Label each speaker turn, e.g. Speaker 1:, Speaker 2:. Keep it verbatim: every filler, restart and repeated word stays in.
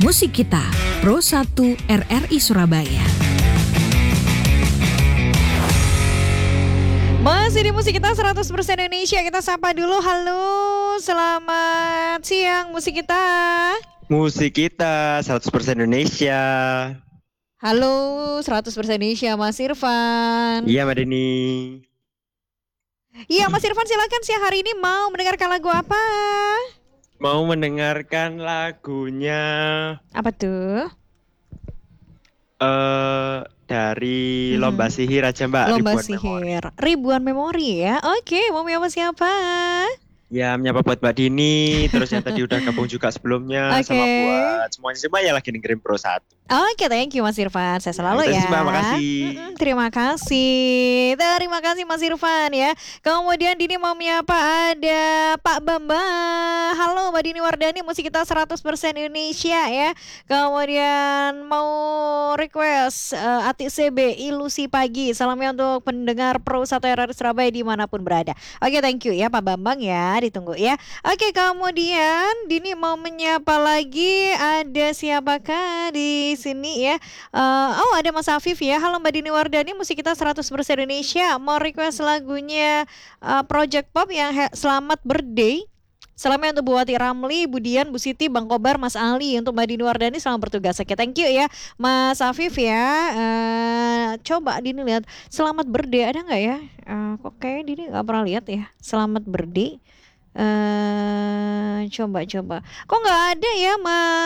Speaker 1: Musik Kita, Pro satu R R I Surabaya.
Speaker 2: Masih di Musik Kita seratus persen Indonesia. Kita sapa dulu. Halo, selamat siang Musik Kita.
Speaker 3: Musik Kita seratus persen Indonesia.
Speaker 2: Halo, seratus persen Indonesia Mas Irfan.
Speaker 3: Iya Mbak Deni.
Speaker 2: Iya Mas Irfan, silakan siang hari ini mau mendengarkan lagu apa?
Speaker 3: Mau mendengarkan lagunya
Speaker 2: Apa tuh?
Speaker 3: eh dari
Speaker 2: Mhm.
Speaker 3: Lomba Sihir aja Mbak.
Speaker 2: Lomba
Speaker 3: Ribuan Memori.
Speaker 2: Sihir, Ribuan Memori ya. Oke, mau menyapa siapa?
Speaker 3: Ya menyapa buat Mbak Dini. Terus yang tadi udah gabung juga sebelumnya.
Speaker 2: Oke.
Speaker 3: Sama buat semuanya semua yang lagi dengerin Pro satu.
Speaker 2: Oke, thank you Mas Irfan. Saya selalu
Speaker 3: Terima
Speaker 2: ya.
Speaker 3: kasih, Mbak. Makasih.
Speaker 2: Mm-mm, terima kasih. Terima kasih Mas Irfan ya. Kemudian Dini mau menyapa ada Pak Bambang. Halo Mbak Dini Wardani, Musik Kita seratus persen Indonesia ya. Kemudian mau request uh, Atik C B Ilusi Pagi. Salamnya untuk pendengar Pro satu R R I Surabaya dimanapun berada. Oke, thank you ya Pak Bambang ya. Ditunggu ya. Oke, kemudian Dini mau menyapa lagi, ada siapakah di sini ya? Uh, oh, ada Mas Afif ya. Halo Mbak Dini Wardani, Musik Kita seratus persen Indonesia. Mau request lagunya uh, Project Pop yang he- Selamat Birthday. Salamnya untuk Bu Wati Ramli, Bu Dian, Bu Siti, Bang Kobar, Mas Ali. Untuk Mbak Dini Wardani selamat bertugas. Oke, thank you ya Mas Afif ya. Uh, coba Dini lihat Selamat Birthday ada nggak ya? Uh, kok kayak Dini nggak pernah lihat ya Selamat Birthday. Uh, coba coba. Kok nggak ada ya Mas